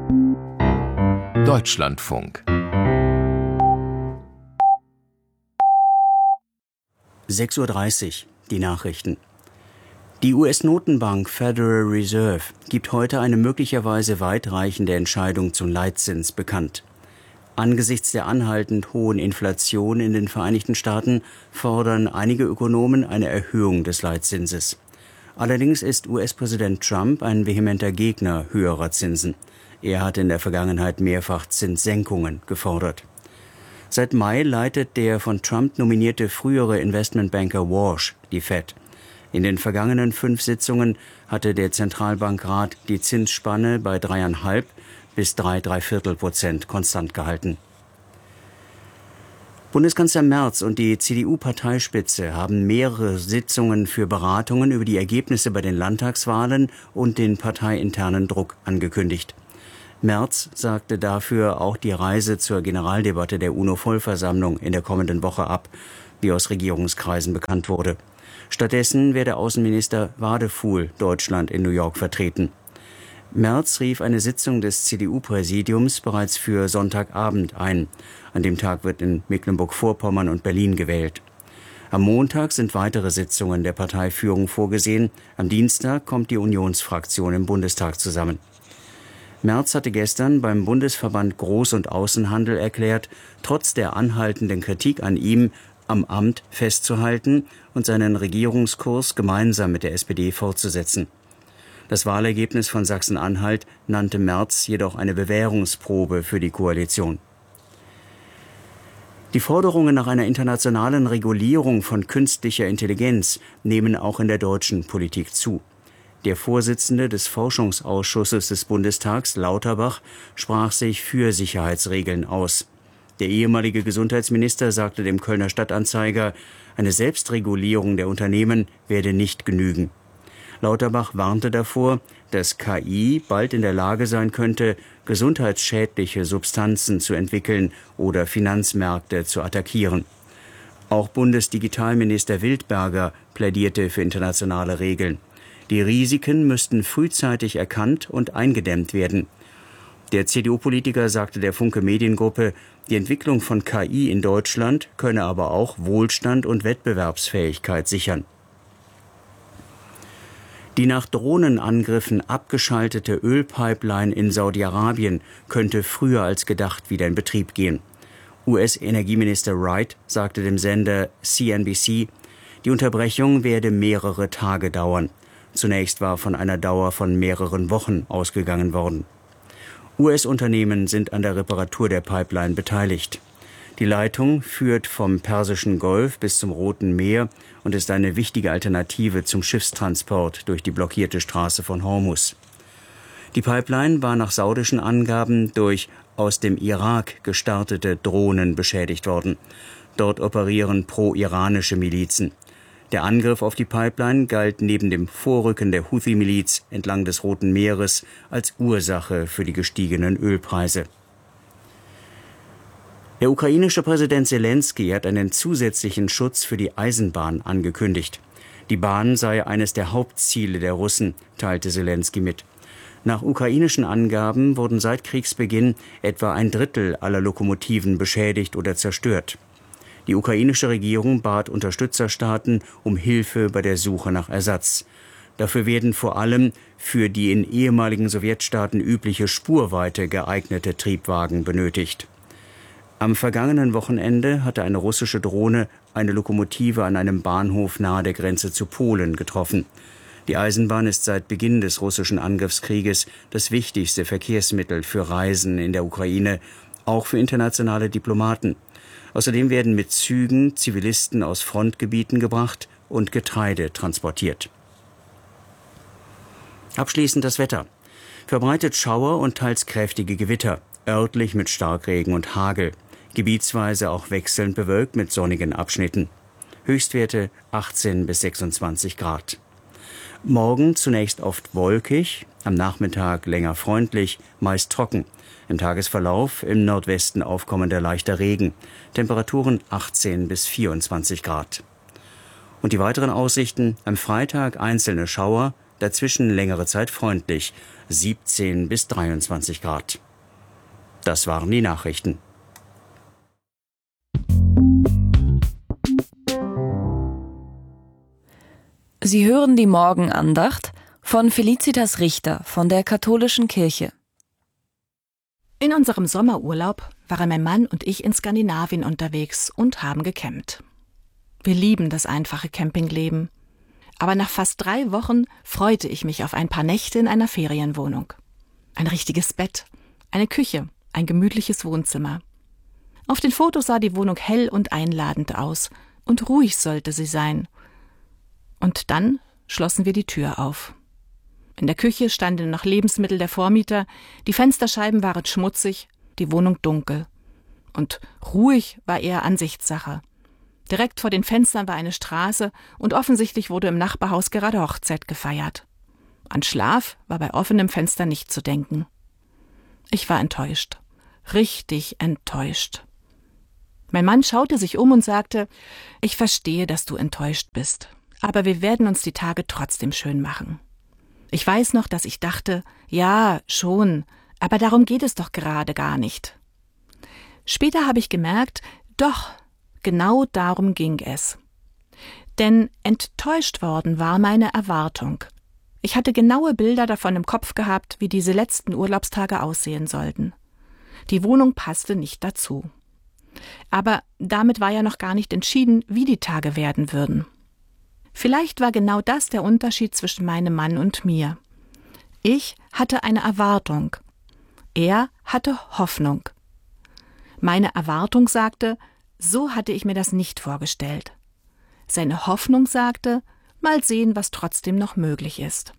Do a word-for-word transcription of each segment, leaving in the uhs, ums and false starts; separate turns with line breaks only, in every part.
Deutschlandfunk.
sechs Uhr dreißig, die Nachrichten. Die U S-Notenbank Federal Reserve gibt heute eine möglicherweise weitreichende Entscheidung zum Leitzins bekannt. Angesichts der anhaltend hohen Inflation in den Vereinigten Staaten fordern einige Ökonomen eine Erhöhung des Leitzinses. Allerdings ist U S-Präsident Trump ein vehementer Gegner höherer Zinsen. Er hat in der Vergangenheit mehrfach Zinssenkungen gefordert. Seit Mai leitet der von Trump nominierte frühere Investmentbanker Walsh die Fed. In den vergangenen fünf Sitzungen hatte der Zentralbankrat die Zinsspanne bei drei Komma fünf bis drei Komma drei Prozent konstant gehalten. Bundeskanzler Merz und die C D U-Parteispitze haben mehrere Sitzungen für Beratungen über die Ergebnisse bei den Landtagswahlen und den parteiinternen Druck angekündigt. Merz sagte dafür auch die Reise zur Generaldebatte der UNO-Vollversammlung in der kommenden Woche ab, wie aus Regierungskreisen bekannt wurde. Stattdessen werde Außenminister Wadefuhl Deutschland in New York vertreten. Merz rief eine Sitzung des C D U-Präsidiums bereits für Sonntagabend ein. An dem Tag wird in Mecklenburg-Vorpommern und Berlin gewählt. Am Montag sind weitere Sitzungen der Parteiführung vorgesehen. Am Dienstag kommt die Unionsfraktion im Bundestag zusammen. Merz hatte gestern beim Bundesverband Groß- und Außenhandel erklärt, trotz der anhaltenden Kritik an ihm am Amt festzuhalten und seinen Regierungskurs gemeinsam mit der S P D fortzusetzen. Das Wahlergebnis von Sachsen-Anhalt nannte Merz jedoch eine Bewährungsprobe für die Koalition. Die Forderungen nach einer internationalen Regulierung von künstlicher Intelligenz nehmen auch in der deutschen Politik zu. Der Vorsitzende des Forschungsausschusses des Bundestags, Lauterbach, sprach sich für Sicherheitsregeln aus. Der ehemalige Gesundheitsminister sagte dem Kölner Stadtanzeiger, eine Selbstregulierung der Unternehmen werde nicht genügen. Lauterbach warnte davor, dass K I bald in der Lage sein könnte, gesundheitsschädliche Substanzen zu entwickeln oder Finanzmärkte zu attackieren. Auch Bundesdigitalminister Wildberger plädierte für internationale Regeln. Die Risiken müssten frühzeitig erkannt und eingedämmt werden. Der C D U-Politiker sagte der Funke Mediengruppe, die Entwicklung von K I in Deutschland könne aber auch Wohlstand und Wettbewerbsfähigkeit sichern. Die nach Drohnenangriffen abgeschaltete Ölpipeline in Saudi-Arabien könnte früher als gedacht wieder in Betrieb gehen. U S-Energieminister Wright sagte dem Sender C N B C, die Unterbrechung werde mehrere Tage dauern. Zunächst war von einer Dauer von mehreren Wochen ausgegangen worden. U S-Unternehmen sind an der Reparatur der Pipeline beteiligt. Die Leitung führt vom Persischen Golf bis zum Roten Meer und ist eine wichtige Alternative zum Schiffstransport durch die blockierte Straße von Hormuz. Die Pipeline war nach saudischen Angaben durch aus dem Irak gestartete Drohnen beschädigt worden. Dort operieren pro-iranische Milizen. Der Angriff auf die Pipeline galt neben dem Vorrücken der Houthi-Miliz entlang des Roten Meeres als Ursache für die gestiegenen Ölpreise. Der ukrainische Präsident Selenskyj hat einen zusätzlichen Schutz für die Eisenbahn angekündigt. Die Bahn sei eines der Hauptziele der Russen, teilte Selenskyj mit. Nach ukrainischen Angaben wurden seit Kriegsbeginn etwa ein Drittel aller Lokomotiven beschädigt oder zerstört. Die ukrainische Regierung bat Unterstützerstaaten um Hilfe bei der Suche nach Ersatz. Dafür werden vor allem für die in ehemaligen Sowjetstaaten übliche Spurweite geeignete Triebwagen benötigt. Am vergangenen Wochenende hatte eine russische Drohne eine Lokomotive an einem Bahnhof nahe der Grenze zu Polen getroffen. Die Eisenbahn ist seit Beginn des russischen Angriffskrieges das wichtigste Verkehrsmittel für Reisen in der Ukraine, auch für internationale Diplomaten. Außerdem werden mit Zügen Zivilisten aus Frontgebieten gebracht und Getreide transportiert. Abschließend das Wetter. Verbreitet Schauer und teils kräftige Gewitter, örtlich mit Starkregen und Hagel. Gebietsweise auch wechselnd bewölkt mit sonnigen Abschnitten. Höchstwerte achtzehn bis sechsundzwanzig Grad. Morgen zunächst oft wolkig, am Nachmittag länger freundlich, meist trocken. Im Tagesverlauf im Nordwesten aufkommender leichter Regen. Temperaturen achtzehn bis vierundzwanzig Grad. Und die weiteren Aussichten: am Freitag einzelne Schauer, dazwischen längere Zeit freundlich. siebzehn bis dreiundzwanzig Grad. Das waren die Nachrichten.
Sie hören die Morgenandacht von Felicitas Richter von der Katholischen Kirche.
In unserem Sommerurlaub waren mein Mann und ich in Skandinavien unterwegs und haben gecampt. Wir lieben das einfache Campingleben. Aber nach fast drei Wochen freute ich mich auf ein paar Nächte in einer Ferienwohnung. Ein richtiges Bett, eine Küche, ein gemütliches Wohnzimmer. Auf den Fotos sah die Wohnung hell und einladend aus und ruhig sollte sie sein. Und dann schlossen wir die Tür auf. In der Küche standen noch Lebensmittel der Vormieter, die Fensterscheiben waren schmutzig, die Wohnung dunkel. Und ruhig war eher Ansichtssache. Direkt vor den Fenstern war eine Straße und offensichtlich wurde im Nachbarhaus gerade Hochzeit gefeiert. An Schlaf war bei offenem Fenster nicht zu denken. Ich war enttäuscht. Richtig enttäuscht. Mein Mann schaute sich um und sagte, ich verstehe, dass du enttäuscht bist, aber wir werden uns die Tage trotzdem schön machen. Ich weiß noch, dass ich dachte, ja, schon, aber darum geht es doch gerade gar nicht. Später habe ich gemerkt, doch, genau darum ging es. Denn enttäuscht worden war meine Erwartung. Ich hatte genaue Bilder davon im Kopf gehabt, wie diese letzten Urlaubstage aussehen sollten. Die Wohnung passte nicht dazu. Aber damit war ja noch gar nicht entschieden, wie die Tage werden würden. Vielleicht war genau das der Unterschied zwischen meinem Mann und mir. Ich hatte eine Erwartung. Er hatte Hoffnung. Meine Erwartung sagte, so hatte ich mir das nicht vorgestellt. Seine Hoffnung sagte, mal sehen, was trotzdem noch möglich ist.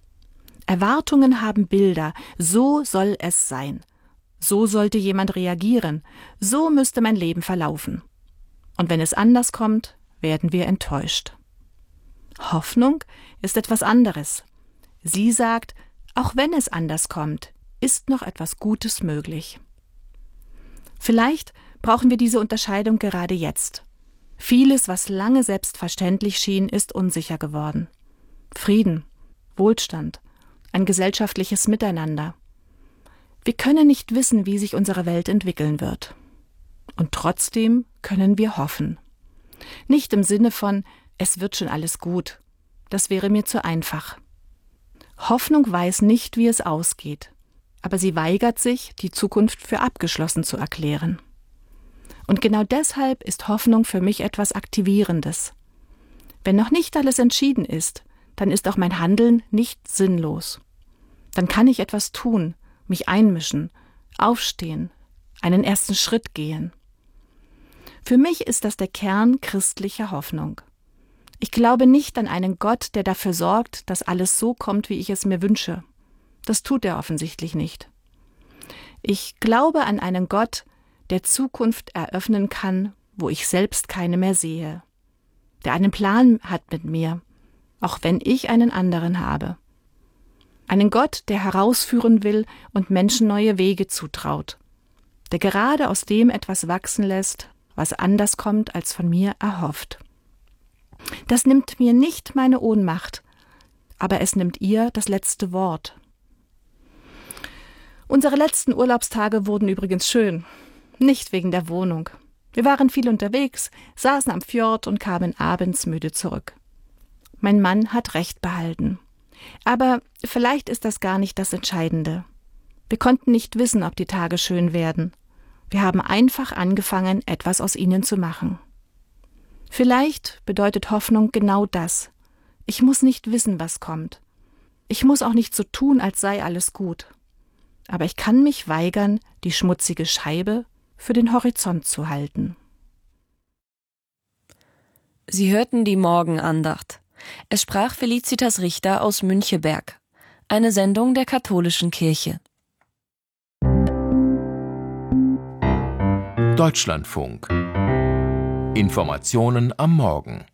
Erwartungen haben Bilder, so soll es sein. So sollte jemand reagieren, so müsste mein Leben verlaufen. Und wenn es anders kommt, werden wir enttäuscht. Hoffnung ist etwas anderes. Sie sagt, auch wenn es anders kommt, ist noch etwas Gutes möglich. Vielleicht brauchen wir diese Unterscheidung gerade jetzt. Vieles, was lange selbstverständlich schien, ist unsicher geworden. Frieden, Wohlstand, ein gesellschaftliches Miteinander. Wir können nicht wissen, wie sich unsere Welt entwickeln wird. Und trotzdem können wir hoffen. Nicht im Sinne von, es wird schon alles gut. Das wäre mir zu einfach. Hoffnung weiß nicht, wie es ausgeht, aber sie weigert sich, die Zukunft für abgeschlossen zu erklären. Und genau deshalb ist Hoffnung für mich etwas Aktivierendes. Wenn noch nicht alles entschieden ist, dann ist auch mein Handeln nicht sinnlos. Dann kann ich etwas tun, mich einmischen, aufstehen, einen ersten Schritt gehen. Für mich ist das der Kern christlicher Hoffnung. Ich glaube nicht an einen Gott, der dafür sorgt, dass alles so kommt, wie ich es mir wünsche. Das tut er offensichtlich nicht. Ich glaube an einen Gott, der Zukunft eröffnen kann, wo ich selbst keine mehr sehe. Der einen Plan hat mit mir, auch wenn ich einen anderen habe. Einen Gott, der herausführen will und Menschen neue Wege zutraut. Der gerade aus dem etwas wachsen lässt, was anders kommt, als von mir erhofft. Das nimmt mir nicht meine Ohnmacht, aber es nimmt ihr das letzte Wort. Unsere letzten Urlaubstage wurden übrigens schön. Nicht wegen der Wohnung. Wir waren viel unterwegs, saßen am Fjord und kamen abends müde zurück. Mein Mann hat Recht behalten. Aber vielleicht ist das gar nicht das Entscheidende. Wir konnten nicht wissen, ob die Tage schön werden. Wir haben einfach angefangen, etwas aus ihnen zu machen. Vielleicht bedeutet Hoffnung genau das. Ich muss nicht wissen, was kommt. Ich muss auch nicht so tun, als sei alles gut. Aber ich kann mich weigern, die schmutzige Scheibe für den Horizont zu halten.
Sie hörten die Morgenandacht. Es sprach Felicitas Richter aus Müncheberg. Eine Sendung der Katholischen Kirche.
Deutschlandfunk. Informationen am Morgen.